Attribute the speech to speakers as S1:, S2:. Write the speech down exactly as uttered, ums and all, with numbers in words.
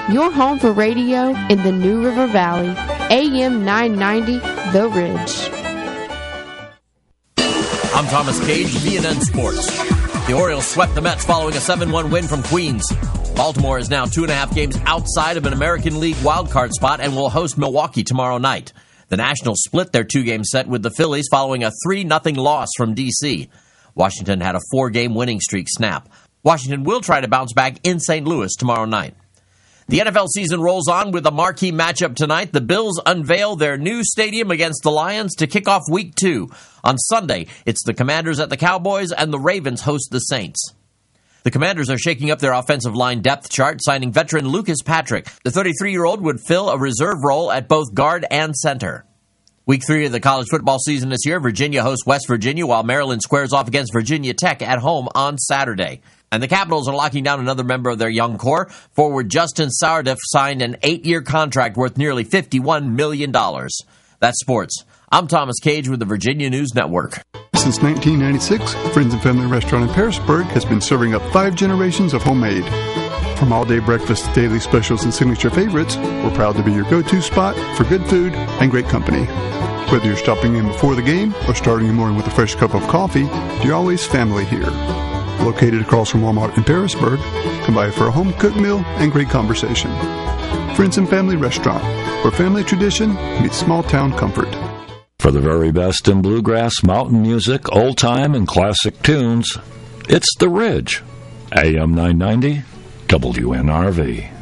S1: your home for radio in the New River Valley. A M nine ninety, The Ridge.
S2: I'm Thomas Cage, V N N Sports. The Orioles swept the Mets following a seven one win from Queens. Baltimore is now two and a half games outside of an American League wildcard spot and will host Milwaukee tomorrow night. The Nationals split their two-game set with the Phillies following a three nothing loss from D C. Washington had a four-game winning streak snap. Washington will try to bounce back in Saint Louis tomorrow night. The N F L season rolls on with a marquee matchup tonight. The Bills unveil their new stadium against the Lions to kick off week two. On Sunday, it's the Commanders at the Cowboys, and the Ravens host the Saints. The Commanders are shaking up their offensive line depth chart, signing veteran Lucas Patrick. The thirty-three-year-old would fill a reserve role at both guard and center. Week three of the college football season this year, Virginia hosts West Virginia, while Maryland squares off against Virginia Tech at home on Saturday. And the Capitals are locking down another member of their young core. Forward Justin Sardiff signed an eight-year contract worth nearly fifty-one million dollars. That's sports. I'm Thomas Cage with the Virginia News Network.
S3: Since nineteen ninety-six, Friends and Family Restaurant in Harrisburg has been serving up five generations of homemade. From all-day breakfast to daily specials and signature favorites, we're proud to be your go-to spot for good food and great company. Whether you're stopping in before the game or starting your morning with a fresh cup of coffee, you're always family here. Located across from Walmart in Harrisburg, come by for a home-cooked meal and great conversation. Friends and Family Restaurant, where family tradition meets small-town comfort.
S4: For the very best in bluegrass, mountain music, old-time, and classic tunes, it's The Ridge. A M nine ninety, W N R V.